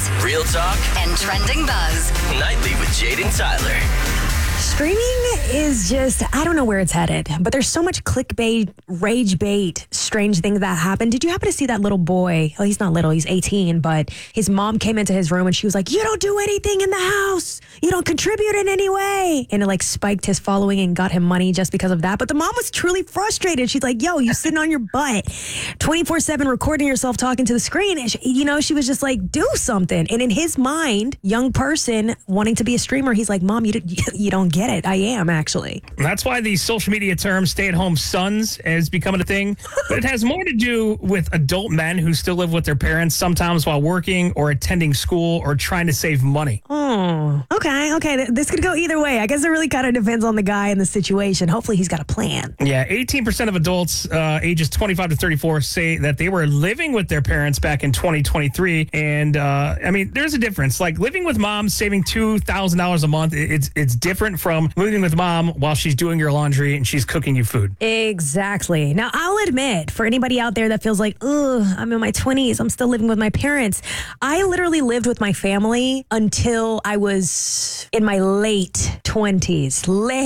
sports, Real talk and trending buzz. nightly with Jaden Tyler. Streaming is just, I don't know where it's headed, but there's so much clickbait, rage bait, strange things that happen. Did you happen to see that little boy? Oh, he's not little, he's 18, but his mom came into his room and she was like, "You don't do anything in the house. You don't contribute in any way." And it like spiked his following and got him money just because of that. But the mom was truly frustrated. She's like, "Yo, you sitting on your butt 24/7 recording yourself talking to the screen." And she was just like, "Do something." And in his mind, young person wanting to be a streamer, he's like, "Mom, you don't get it. I am actually." That's why the social media term stay-at-home sons is becoming a thing. But it has more to do with adult men who still live with their parents, sometimes while working or attending school or trying to save money. Oh, okay. This could go either way. I guess it really kind of depends on the guy and the situation. Hopefully he's got a plan. Yeah, 18% of adults ages 25 to 34 say that they were living with their parents back in 2023. And there's a difference. Like living with mom, saving $2,000 a month, it's different from living with mom while she's doing your laundry and she's cooking you food. Exactly. Now, I'll admit, for anybody out there that feels like, "Ugh, I'm in my 20s, I'm still living with my parents," I literally lived with my family until I was in my late 20s.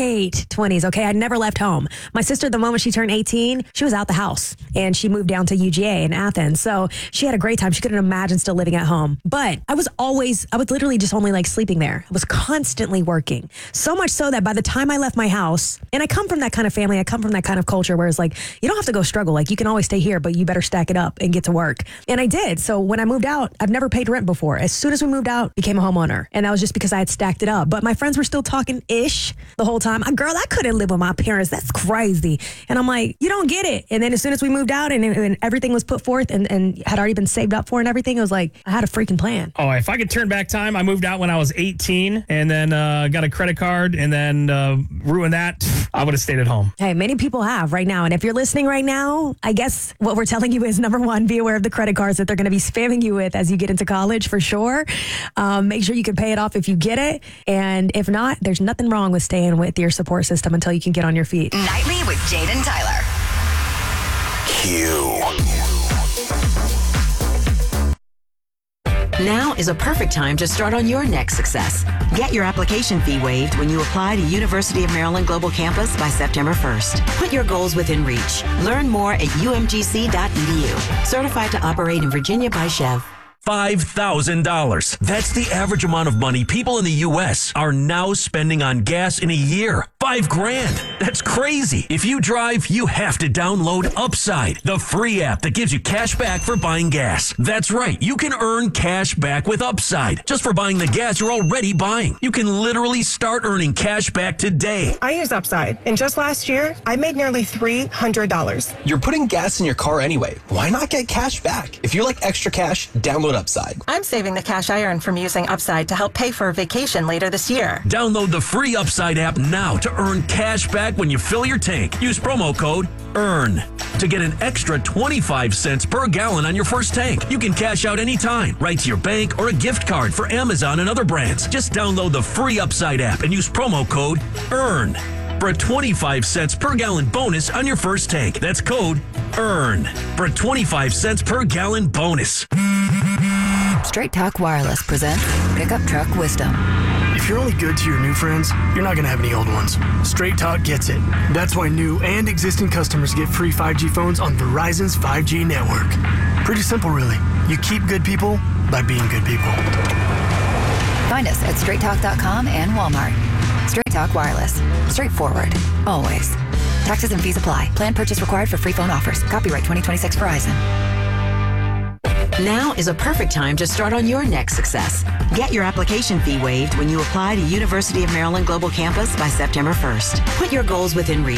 Okay, I never left home. My sister, the moment she turned 18, she was out the house and she moved down to UGA in Athens. So she had a great time. She couldn't imagine still living at home. But I was literally just only like sleeping there. I was constantly working. So much so that by the time I left my house, and I come from that kind of family, I come from that kind of culture where it's like, you don't have to go struggle. Like you can always stay here, but you better stack it up and get to work. And I did. So when I moved out, I've never paid rent before. As soon as we moved out, became a homeowner. And that was just because I had stacked it up. But my friends were still talking ish the whole time. "Girl, I couldn't live with my parents. That's crazy." And I'm like, "You don't get it." And then as soon as we moved out and everything was put forth and had already been saved up for and everything, it was like, I had a freaking plan. Oh, if I could turn back time, I moved out when I was 18 and then got a credit card and then ruined that. I would have stayed at home. Hey, many people have right now. And if you're listening right now, I guess what we're telling you is, number one, be aware of the credit cards that they're going to be spamming you with as you get into college for sure. Make sure you can pay it off if you get it. And if not, there's nothing wrong with staying with your support system until you can get on your feet. Nightly with Jaden Tyler. Now is a perfect time to start on your next success. Get your application fee waived when you apply to University of Maryland Global Campus by September 1st. Put your goals within reach. Learn more at umgc.edu. Certified to operate in Virginia by Chev. $5,000. That's the average amount of money people in the U.S. are now spending on gas in a year. $5,000. That's crazy. If you drive, you have to download Upside, the free app that gives you cash back for buying gas. That's right. You can earn cash back with Upside just for buying the gas you're already buying. You can literally start earning cash back today. I use Upside, and just last year, I made nearly $300. You're putting gas in your car anyway. Why not get cash back? If you like extra cash, download Upside. I'm saving the cash I earn from using Upside to help pay for a vacation later this year. Download the free Upside app now to earn cash back when you fill your tank. Use promo code EARN to get an extra 25 cents per gallon on your first tank. You can cash out anytime, right to your bank or a gift card for Amazon and other brands. Just download the free Upside app and use promo code EARN for a 25 cents per gallon bonus on your first tank. That's code EARN for a 25 cents per gallon bonus. Straight Talk Wireless presents Pickup Truck Wisdom. If you're only good to your new friends, you're not going to have any old ones. Straight Talk gets it. That's why new and existing customers get free 5G phones on Verizon's 5G network. Pretty simple, really. You keep good people by being good people. Find us at straighttalk.com and Walmart. Straight Talk Wireless. Straightforward. Always. Taxes and fees apply. Plan purchase required for free phone offers. Copyright 2026 Verizon. Now is a perfect time to start on your next success. Get your application fee waived when you apply to University of Maryland Global Campus by September 1st. Put your goals within reach.